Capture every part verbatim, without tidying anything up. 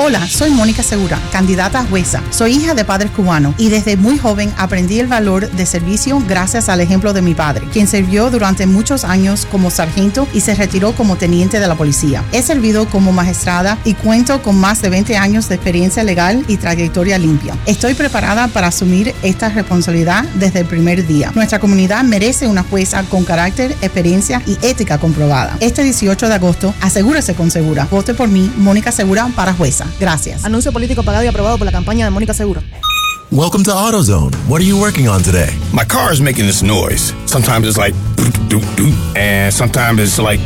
Hola, soy Mónica Segura, candidata a jueza. Soy hija de padres cubanos y desde muy joven aprendí el valor de servicio gracias al ejemplo de mi padre, quien sirvió durante muchos años como sargento y se retiró como teniente de la policía. He servido como magistrada y cuento con más de veinte años de experiencia legal y trayectoria limpia. Estoy preparada para asumir esta responsabilidad desde el primer día. Nuestra comunidad merece una jueza con carácter, experiencia y ética comprobada. Este dieciocho de agosto, asegúrese con Segura. Vote por mí, Mónica Segura, para jueza. Gracias. Anuncio político pagado y aprobado por la campaña de Mónica Segura. Welcome to AutoZone. What are you working on today? My car is making this noise. Sometimes it's like doop doop, and sometimes it's like.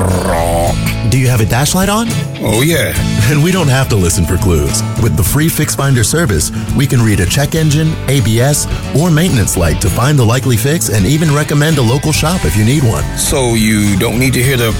Do you have a dash light on? Oh yeah. Then we don't have to listen for clues. With the free Fix Finder service, we can read a check engine, A B S, or maintenance light to find the likely fix and even recommend a local shop if you need one. So you don't need to hear the.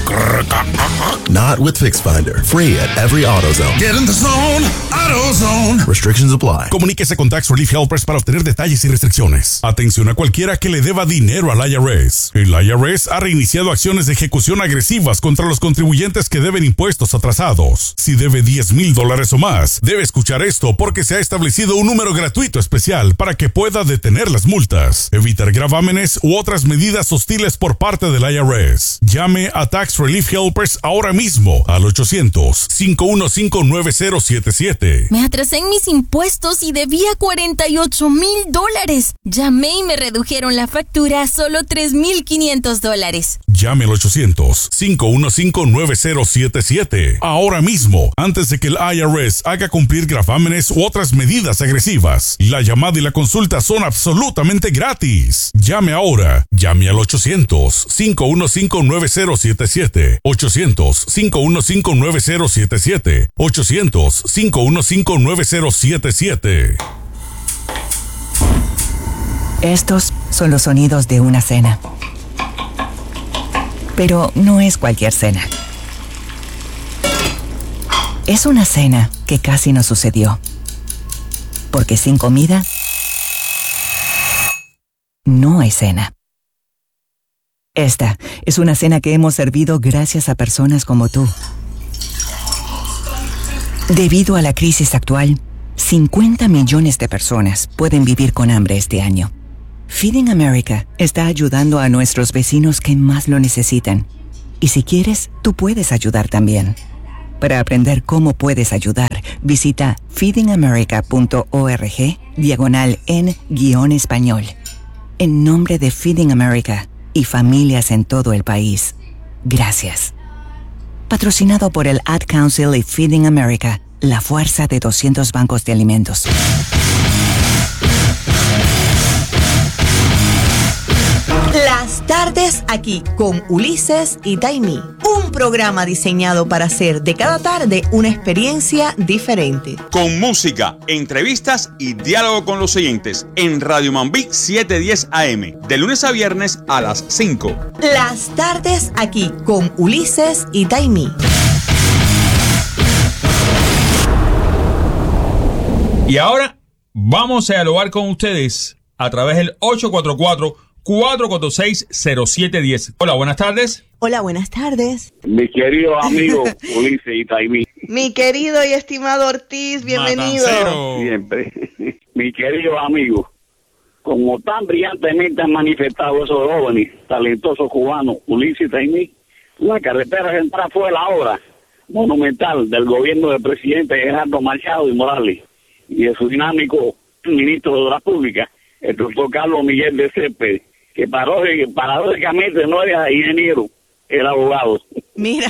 Not with Fix Finder. Free at every AutoZone. Get in the zone. AutoZone. Restrictions apply. Comuníquese con Tax Relief Helpers para obtener detalles y restricciones. Atención a cualquiera que le deba dinero al I R S. El I R S ha reiniciado acciones de ejecución agresivas contra los contribuyentes que deben impuestos atrasados. Si debe diez mil dólares o más, debe escuchar esto porque se ha establecido un número gratuito especial para que pueda detener las multas, evitar gravámenes u otras medidas hostiles por parte del I R S. Llame a Tax Relief Helpers ahora mismo al ochocientos, cinco uno cinco, nueve cero siete siete. Me atrasé en mis impuestos y debía cuarenta y ocho mil dólares. Llamé y me redujeron la factura a solo tres mil quinientos dólares. Llame al ochocientos, cinco uno cinco, nueve cero siete siete. Ahora mismo, antes de que el I R S haga cumplir gravámenes u otras medidas agresivas. La llamada y la consulta son absolutamente gratis. Llame ahora. Llame al ochocientos, cinco uno cinco, nueve cero siete siete. ochocientos, cinco uno cinco, nueve cero siete siete. ochocientos, cinco uno cinco, nueve cero siete siete. Estos son los sonidos de una cena. Pero no es cualquier cena. Es una cena que casi no sucedió. Porque sin comida, no hay cena. Esta es una cena que hemos servido gracias a personas como tú. Debido a la crisis actual, cincuenta millones de personas pueden vivir con hambre este año. Feeding America está ayudando a nuestros vecinos que más lo necesitan. Y si quieres, tú puedes ayudar también. Para aprender cómo puedes ayudar, visita feedingamerica.org diagonal en guión español. En nombre de Feeding America y familias en todo el país, gracias. Patrocinado por el Ad Council y Feeding America, la fuerza de doscientos bancos de alimentos. Las tardes aquí con Ulises y Taimí. Un programa diseñado para hacer de cada tarde una experiencia diferente. Con música, entrevistas y diálogo con los oyentes en Radio Mambí setecientos diez A M. De lunes a viernes a las cinco. Las tardes aquí con Ulises y Taimí. Y ahora vamos a dialogar con ustedes a través del ocho cuatro cuatro, cuatro cuatro seis, cero siete uno cero. Hola, buenas tardes. Hola, buenas tardes. Mi querido amigo Ulises y Taimí. Mi querido y estimado Ortiz, bienvenido. Matancero. Siempre. Mi querido amigo, como tan brillantemente han manifestado esos jóvenes talentosos cubanos, Ulises y Taimí, la carretera central fue la obra monumental del gobierno del presidente Gerardo Machado y Morales y de su dinámico ministro de Obras Públicas, el doctor Carlos Miguel de Céspedes, que paradójicamente no era ingeniero, era abogado. Mira.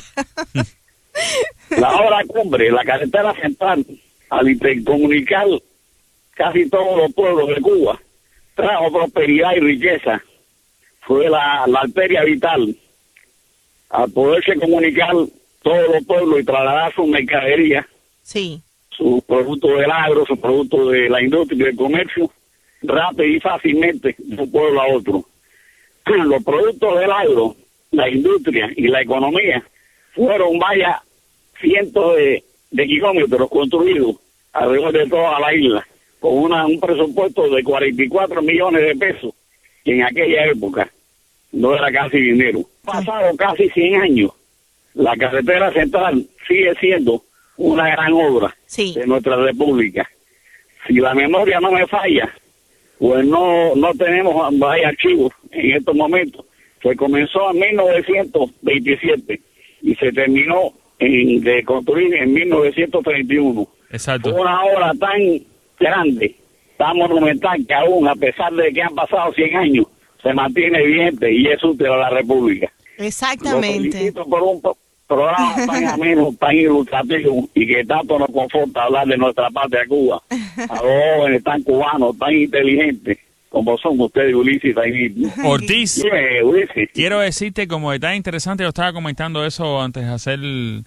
La obra cumbre, la carretera central, al intercomunicar casi todos los pueblos de Cuba, trajo prosperidad y riqueza. Fue la, la arteria vital. Al poderse comunicar todos los pueblos y trasladar su mercadería, sí, sus productos del agro, sus productos de la industria y del comercio, rápido y fácilmente de un pueblo a otro. Los productos del agro, la industria y la economía fueron, vaya, cientos de, de kilómetros construidos alrededor de toda la isla, con una, un presupuesto de cuarenta y cuatro millones de pesos, que en aquella época no era casi dinero. Pasado casi cien años, la carretera central sigue siendo una gran obra sí. de nuestra república. Si la memoria no me falla, pues no no tenemos hay archivos en estos momentos. Pues comenzó en mil novecientos veintisiete y se terminó en, de construir en mil novecientos treinta y uno. Exacto. Fue una obra tan grande, tan monumental, que aún, a pesar de que han pasado cien años, se mantiene vigente y es útil a la República. Exactamente. Lo felicito por un po- programa tan ameno, tan ilustrativo y que tanto nos conforta hablar de nuestra patria Cuba. A los jóvenes tan cubanos, tan inteligentes como son ustedes, Ulises y Ortiz, Dime, Ulises. quiero decirte, como detalle interesante, yo estaba comentando eso antes de hacer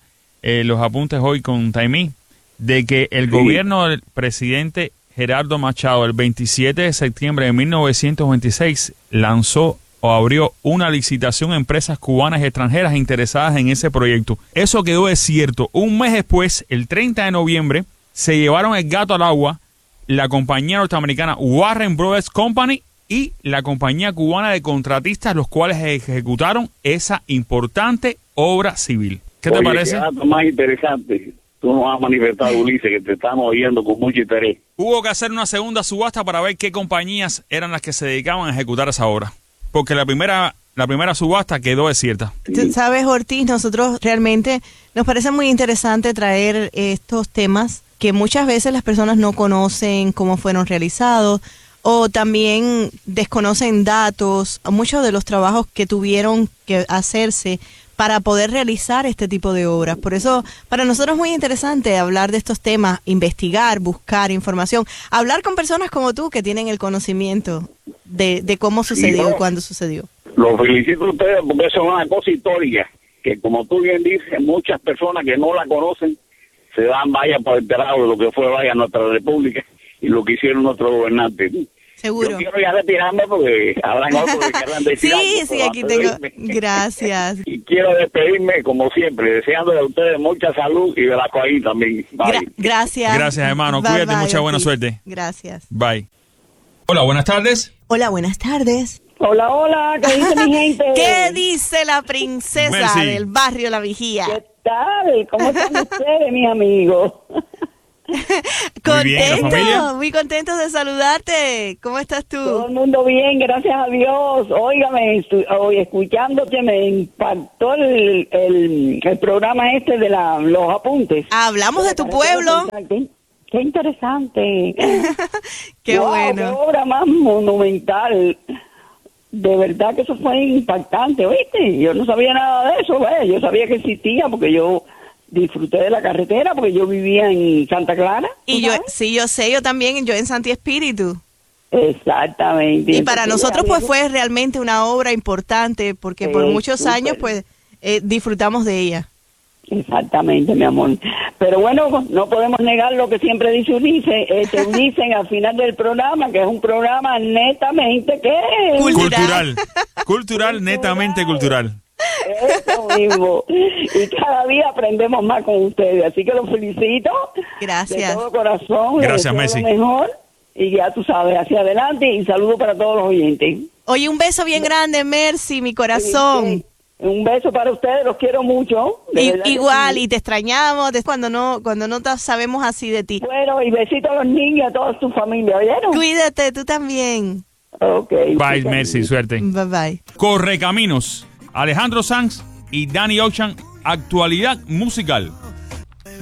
eh, los apuntes hoy con Taimí, de que el Sí. gobierno del presidente Gerardo Machado, el veintisiete de septiembre de mil novecientos veintiséis, lanzó o abrió una licitación a empresas cubanas y extranjeras interesadas en ese proyecto. Eso quedó desierto. Un mes después, el treinta de noviembre, se llevaron el gato al agua la compañía norteamericana Warren Brothers Company y la compañía cubana de contratistas, los cuales ejecutaron esa importante obra civil. ¿Qué te Oye, parece? qué dato más interesante. Tú nos has manifestado, Ulises, que te estamos oyendo con mucho interés. Hubo que hacer una segunda subasta para ver qué compañías eran las que se dedicaban a ejecutar esa obra, porque la primera la primera subasta quedó desierta. Tú sabes, Ortiz, nosotros realmente nos parece muy interesante traer estos temas que muchas veces las personas no conocen cómo fueron realizados o también desconocen datos, muchos de los trabajos que tuvieron que hacerse para poder realizar este tipo de obras. Por eso, para nosotros es muy interesante hablar de estos temas, investigar, buscar información, hablar con personas como tú que tienen el conocimiento de, de cómo sucedió y cuándo sucedió. Los felicito a ustedes porque eso es una cosa histórica, que como tú bien dices, muchas personas que no la conocen se dan vaya por enterado de lo que fue vaya nuestra república y lo que hicieron nuestros gobernantes. Seguro. Yo quiero ya retirarme porque habrán otros que quieran decir algo, Sí, sí, pero aquí antes de tengo. irme- Gracias. Y quiero despedirme, como siempre, deseándole a ustedes mucha salud y Velasco ahí también. Bye. Gra- gracias. Gracias, hermano. Bye, Cuídate, bye, mucha buena Ortiz. suerte. Gracias. Bye. Hola, buenas tardes. Hola, buenas tardes. Hola, hola, ¿qué dice mi gente? ¿Qué dice la princesa Merci. del barrio La Vigía? ¿Qué tal? ¿Cómo están ustedes, mis amigos? Muy bien, ¿la familia? Contento, muy contentos de saludarte. ¿Cómo estás Todo tú? el mundo bien, gracias a Dios. Óigame, estu- hoy escuchándote me impactó el, el, el programa este de la, los apuntes. Hablamos de tu Me pueblo. pareció Qué, qué interesante. Qué Wow, bueno. Qué obra más monumental. De verdad que eso fue impactante, ¿oíste? Yo no sabía nada de eso, ¿ves? Yo sabía que existía porque yo disfruté de la carretera porque yo vivía en Santa Clara. Y ¿tú yo, sabes? sí, yo sé, yo también, yo en Santi Espíritu. Exactamente. Y para Entonces, nosotros pues amigo, fue realmente una obra importante porque por Sí, muchos súper. años pues eh, disfrutamos de ella. Exactamente, mi amor. Pero bueno, no podemos negar lo que siempre dice Ulises. Eh, te dicen al final del programa que es un programa netamente que Cultural. Cultural, netamente cultural. eso mismo. Y cada día aprendemos más con ustedes. Así que los felicito. Gracias. De todo corazón. les Gracias, deseo Messi. lo mejor. Y ya tú sabes, hacia adelante. Y saludo para todos los oyentes. Oye, un beso bien grande, Mercy, mi corazón. Un beso para ustedes, los quiero mucho. de Y- verdad que igual, sí. y te extrañamos de- cuando no cuando no ta- sabemos así de ti. Bueno, y besito a los niños y a toda tu familia, ¿oyeron? Cuídate, tú también. Ok. Bye, merci, suerte. Bye bye. Correcaminos, Alejandro Sanz y Danny Ocean, actualidad musical.